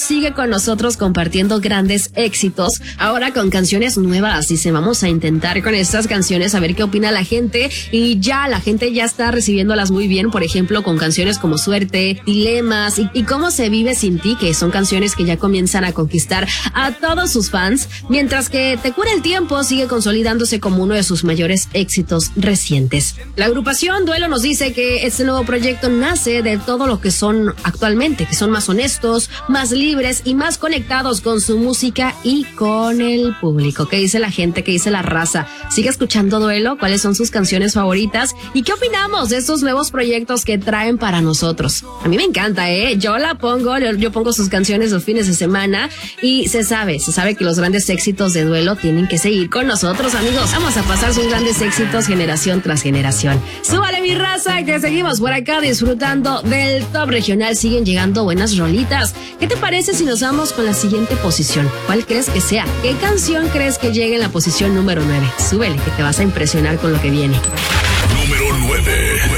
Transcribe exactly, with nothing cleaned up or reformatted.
sigue con nosotros compartiendo grandes éxitos, ahora con canciones nuevas. Dice, vamos a intentar con estas canciones a ver qué opina la gente, y ya la gente ya está recibiéndolas muy bien, por ejemplo, con canciones como Suerte, Dilemas y, y Cómo se vive sin ti, que son canciones que ya comienzan a conquistar a todos sus fans, mientras que Te cura el tiempo sigue consolidándose como uno de sus mayores éxitos recientes. La agrupación Duelo nos dice que este nuevo proyecto nace de todo lo que son actualmente, que son más honestos, más libres y más conectados con su música y con el público. ¿Qué dice la gente? ¿Qué dice la raza? ¿Sigue escuchando Duelo? ¿Cuáles son sus canciones favoritas? ¿Y qué opinamos de estos nuevos proyectos que traen para nosotros? A mí me encanta, ¿eh? Yo la pongo, yo pongo sus canciones los fines de semana y se sabe, se sabe que los grandes éxitos de Duelo tienen que seguir con nosotros, amigos. Vamos a pasar sus grandes éxitos generación tras generación. Súbale, mi raza, que seguimos por acá disfrutando del top regional. Siguen llegando buenas rolitas. ¿Qué te parece si nos vamos con la siguiente posición? ¿Cuál crees que sea? ¿Qué canción crees que llegue en la posición número nueve? Súbele, que te vas a impresionar con lo que viene. Número nueve.